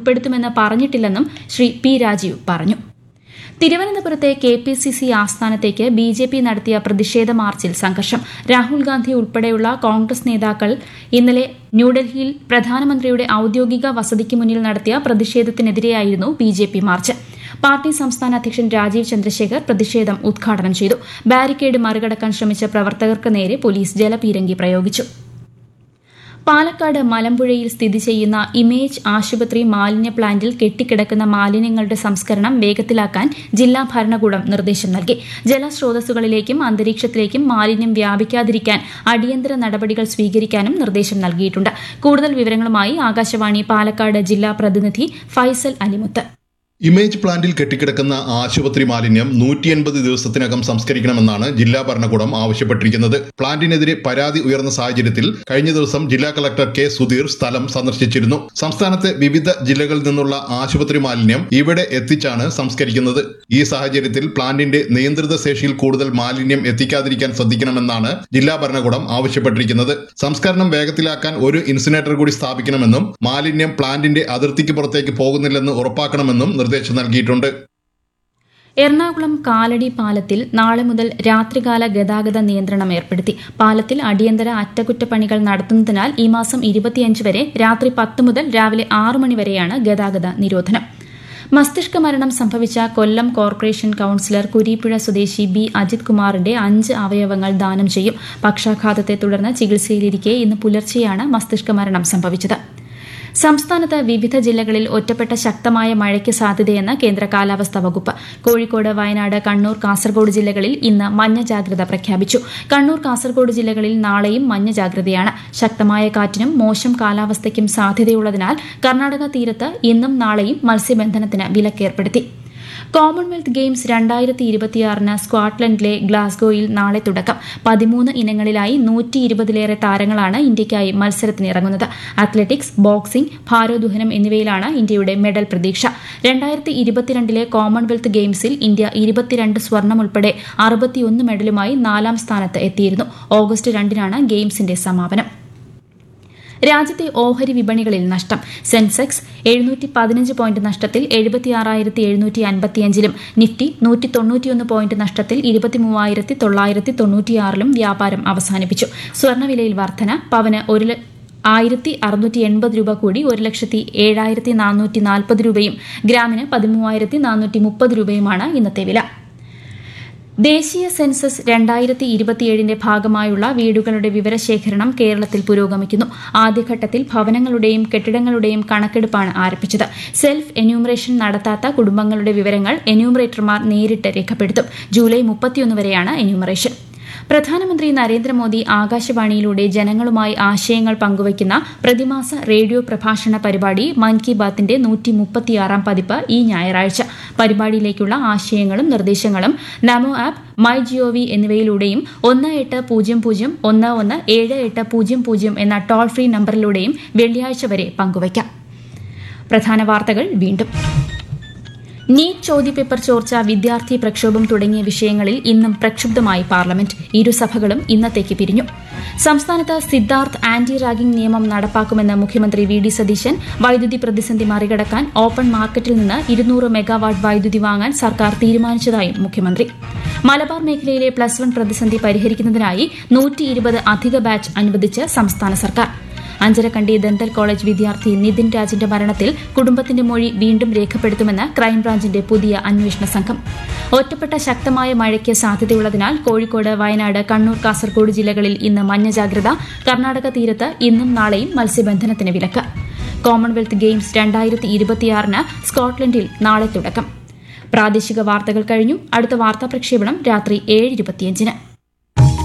ഉൾപ്പെടുത്തുമെന്ന് പറഞ്ഞിട്ടില്ലെന്നും Shri P Rajeev പറഞ്ഞു. തിരുവനന്തപുരത്തെ KPCC ആസ്ഥാനത്തേക്ക് BJP നടത്തിയ പ്രതിഷേധ മാർച്ചിൽ സംഘർഷം. രാഹുൽ ഗാന്ധി ഉൾപ്പെടെയുള്ള കോൺഗ്രസ് നേതാക്കൾ ഇന്നലെ ന്യൂഡൽഹിയിൽ പ്രധാനമന്ത്രിയുടെ ഔദ്യോഗിക വസതിക്ക് മുന്നിൽ നടത്തിയ പ്രതിഷേധത്തിനെതിരെയായിരുന്നു ബിജെപി മാർച്ച്. പാർട്ടി സംസ്ഥാന അധ്യക്ഷൻ രാജീവ് ചന്ദ്രശേഖർ പ്രതിഷേധം ഉദ്ഘാടനം ചെയ്തു. ബാരിക്കേഡ് മറികടക്കാൻ ശ്രമിച്ച പ്രവർത്തകർക്ക് നേരെ പോലീസ് ജലപീരങ്കി പ്രയോഗിച്ചു. പാലക്കാട് മലമ്പുഴയിൽ സ്ഥിതി ചെയ്യുന്ന ഇമേജ് ആശുപത്രി മാലിന്യ പ്ലാന്റിൽ കെട്ടിക്കിടക്കുന്ന മാലിന്യങ്ങളുടെ സംസ്കരണം വേഗത്തിലാക്കാൻ ജില്ലാ ഭരണകൂടം നിർദ്ദേശം നൽകി. ജലസ്രോതസ്സുകളിലേക്കും അന്തരീക്ഷത്തിലേക്കും മാലിന്യം വ്യാപിക്കാതിരിക്കാൻ അടിയന്തര നടപടികൾ സ്വീകരിക്കാനും നിർദ്ദേശം നൽകിയിട്ടുണ്ട്. കൂടുതൽ വിവരങ്ങളുമായി ആകാശവാണി പാലക്കാട് ജില്ലാ പ്രതിനിധി ഫൈസൽ അലിമുത്ത്. ഇമേജ് പ്ലാന്റിൽ കെട്ടിക്കിടക്കുന്ന ആശുപത്രി മാലിന്യം 180 ദിവസത്തിനകം സംസ്കരിക്കണമെന്നാണ് ജില്ലാ ഭരണകൂടം ആവശ്യപ്പെട്ടിരിക്കുന്നത്. പ്ലാന്റിനെതിരെ പരാതി ഉയർന്ന സാഹചര്യത്തിൽ കഴിഞ്ഞ ദിവസം ജില്ലാ കളക്ടർ കെ സുധീർ സ്ഥലം സന്ദർശിച്ചിരുന്നു. സംസ്ഥാനത്തെ വിവിധ ജില്ലകളിൽ നിന്നുള്ള ആശുപത്രി മാലിന്യം ഇവിടെ എത്തിച്ചാണ് സംസ്കരിക്കുന്നത്. ഈ സാഹചര്യത്തിൽ പ്ലാന്റിന്റെ നിയന്ത്രിത ശേഷിയിൽ കൂടുതൽ മാലിന്യം എത്തിക്കാതിരിക്കാൻ ശ്രദ്ധിക്കണമെന്നാണ് ജില്ലാ ഭരണകൂടം ആവശ്യപ്പെട്ടിരിക്കുന്നത്. സംസ്കരണം വേഗത്തിലാക്കാൻ ഒരു ഇൻസിനേറ്റർ കൂടി സ്ഥാപിക്കണമെന്നും മാലിന്യം പ്ലാന്റിന്റെ അതിർത്തിക്ക് പുറത്തേക്ക് പോകുന്നില്ലെന്ന് ഉറപ്പാക്കണമെന്നും നിർദ്ദേശം നൽകിയിട്ടുണ്ട്. എറണാകുളം കാലടി പാലത്തിൽ നാളെ മുതൽ രാത്രികാല ഗതാഗത നിയന്ത്രണം ഏർപ്പെടുത്തി. പാലത്തിൽ അടിയന്തര അറ്റകുറ്റപ്പണികൾ നടത്തുന്നതിനാൽ ഈ മാസം 25 വരെ രാത്രി 10 മുതൽ രാവിലെ 6 മണി വരെയാണ് ഗതാഗത നിരോധനം. മസ്തിഷ്ക മരണം സംഭവിച്ച കൊല്ലം കോർപ്പറേഷൻ കൌൺസിലർ കുരീപ്പുഴ സ്വദേശി ബി അജിത് കുമാറിന്റെ 5 അവയവങ്ങൾ ദാനം ചെയ്യും. പക്ഷാഘാതത്തെ തുടർന്ന് ചികിത്സയിലിരിക്കെ ഇന്ന് പുലർച്ചെയാണ് മസ്തിഷ്ക മരണം സംഭവിച്ചത്. സംസ്ഥാനത്ത് വിവിധ ജില്ലകളിൽ ഒറ്റപ്പെട്ട ശക്തമായ മഴയ്ക്ക് സാധ്യതയെന്ന് കേന്ദ്ര കാലാവസ്ഥാ വകുപ്പ്. കോഴിക്കോട്, വയനാട്, കണ്ണൂർ, കാസർഗോഡ് ജില്ലകളിൽ ഇന്ന് മഞ്ഞ ജാഗ്രത പ്രഖ്യാപിച്ചു. കണ്ണൂർ, കാസർഗോഡ് ജില്ലകളിൽ നാളെയും മഞ്ഞ ജാഗ്രതയാണ്. ശക്തമായ കാറ്റിനും മോശം കാലാവസ്ഥയ്ക്കും സാധ്യതയുള്ളതിനാൽ കർണാടക തീരത്ത് ഇന്നും നാളെയും മത്സ്യബന്ധനത്തിന് വിലക്കേർപ്പെടുത്തി. കോമൺവെൽത്ത് ഗെയിംസ് 2026 സ്കോട്ട്ലൻഡിലെ ഗ്ലാസ്ഗോയിൽ നാളെ തുടക്കം. 13 ഇനങ്ങളിലായി 120-ലേറെ താരങ്ങളാണ് ഇന്ത്യയ്ക്കായി മത്സരത്തിനിറങ്ങുന്നത്. അത്ലറ്റിക്സ്, ബോക്സിംഗ്, ഭാരോദ്വഹനം എന്നിവയിലാണ് ഇന്ത്യയുടെ മെഡൽ പ്രതീക്ഷ. 2022 കോമൺവെൽത്ത് ഗെയിംസിൽ ഇന്ത്യ 22 സ്വർണം ഉൾപ്പെടെ 61 മെഡലുമായി 4ാം സ്ഥാനത്ത് എത്തിയിരുന്നു. ഓഗസ്റ്റ് 2-നാണ് ഗെയിംസിന്റെ സമാപനം. രാജ്യത്തെ ഓഹരി വിപണികളിൽ നഷ്ടം. സെൻസെക്സ് 715 പോയിന്റ് നഷ്ടത്തിൽ 76,755-ലും നിഫ്റ്റി 191 പോയിന്റ് നഷ്ടത്തിൽ 23,996-ലും വ്യാപാരം അവസാനിപ്പിച്ചു. സ്വർണ്ണവിലയിൽ വർധന. പവന് 1,680 രൂപ കൂടി 1,07,440 രൂപയും ഗ്രാമിന് 13,430 രൂപയുമാണ് ഇന്നത്തെ വില. ദേശീയ സെൻസസ് 2027 ഭാഗമായുള്ള വീടുകളുടെ വിവരശേഖരണം കേരളത്തിൽ പുരോഗമിക്കുന്നു. ആദ്യഘട്ടത്തിൽ ഭവനങ്ങളുടെയും കെട്ടിടങ്ങളുടെയും കണക്കെടുപ്പാണ് ആരംഭിച്ചത്. സെൽഫ് എന്യൂമറേഷൻ നടത്താത്ത കുടുംബങ്ങളുടെ വിവരങ്ങൾ എന്യൂമറേറ്റർമാർ നേരിട്ട് രേഖപ്പെടുത്തും. ജൂലൈ 31 വരെയാണ് എന്യൂമറേഷൻ. പ്രധാനമന്ത്രി നരേന്ദ്രമോദി ആകാശവാണിയിലൂടെ ജനങ്ങളുമായി ആശയങ്ങൾ പങ്കുവയ്ക്കുന്ന പ്രതിമാസ റേഡിയോ പ്രഭാഷണ പരിപാടി മൻ കി ബാത്തിന്റെ 136-ാം പതിപ്പ് ഈ ഞായറാഴ്ച. പരിപാടിയിലേക്കുള്ള ആശയങ്ങളും നിർദ്ദേശങ്ങളും നമോ ആപ്പ്, മൈ ജിഒവി എന്നിവയിലൂടെയും 1800117800 എന്ന ടോൾ ഫ്രീ നമ്പറിലൂടെയും വെള്ളിയാഴ്ച വരെ പങ്കുവയ്ക്കാം. പ്രധാന വാർത്തകൾ വീണ്ടും. നീറ്റ് ചോദ്യപേപ്പർ ചോർച്ച, വിദ്യാർത്ഥി പ്രക്ഷോഭം തുടങ്ങിയ വിഷയങ്ങളിൽ ഇന്നും പ്രക്ഷുബ്ധമായി പാർലമെന്റ്. ഇരുസഭകളും ഇന്നത്തേക്ക് പിരിഞ്ഞു. സംസ്ഥാനത്ത് സിദ്ധാർത്ഥ് ആന്റി റാഗിംഗ് നിയമം നടപ്പാക്കുമെന്ന് മുഖ്യമന്ത്രി വി ഡി സതീശൻ. വൈദ്യുതി പ്രതിസന്ധി മറികടക്കാൻ ഓപ്പൺ മാർക്കറ്റിൽ നിന്ന് 200 മെഗാവാട്ട് വൈദ്യുതി വാങ്ങാൻ സർക്കാർ തീരുമാനിച്ചതായും മുഖ്യമന്ത്രി. മലബാർ മേഖലയിലെ +1 പ്രതിസന്ധി പരിഹരിക്കുന്നതിനായി 120 അധിക ബാച്ച് അനുവദിച്ച് സംസ്ഥാന സർക്കാർ. അഞ്ചരക്കണ്ടി ദന്തൽ കോളേജ് വിദ്യാർത്ഥി നിതിൻ രാജിന്റെ മരണത്തിൽ കുടുംബത്തിന്റെ മൊഴി വീണ്ടും രേഖപ്പെടുത്തുമെന്ന് ക്രൈംബ്രാഞ്ചിന്റെ പുതിയ അന്വേഷണ സംഘം. ഒറ്റപ്പെട്ട ശക്തമായ മഴയ്ക്ക് സാധ്യതയുള്ളതിനാൽ കോഴിക്കോട്, വയനാട്, കണ്ണൂർ, കാസർഗോഡ് ജില്ലകളിൽ ഇന്ന് മഞ്ഞ ജാഗ്രത. കർണാടക തീരത്ത് ഇന്നും നാളെയും മത്സ്യബന്ധനത്തിന് വിലക്ക്. കോമൺവെൽത്ത് ഗെയിംസ് 2026 സ്കോട്ട്ലൻഡിൽ നാളെ തുടക്കം. പ്രാദേശിക വാർത്തകൾ കഴിഞ്ഞു. അടുത്ത വാർത്താ പ്രക്ഷേപണം രാത്രി 7:25.